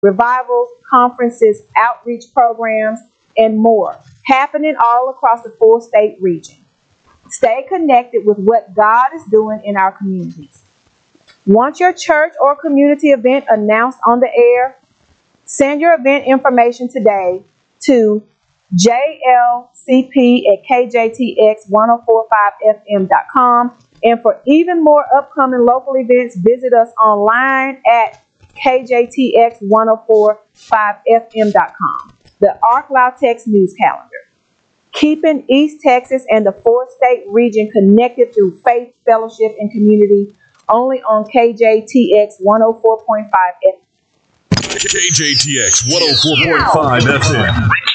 revivals, conferences, outreach programs, and more happening all across the four-state region. Stay connected with what God is doing in our communities. Want your church or community event announced on the air? Send your event information today to jlcp@kjtx1045fm.com. And for even more upcoming local events, visit us online at kjtx1045fm.com. The ArcLoutex News Calendar. Keeping East Texas and the four-state region connected through faith, fellowship, and community, only on KJTX 104.5 FM. KJTX 104.5 FM.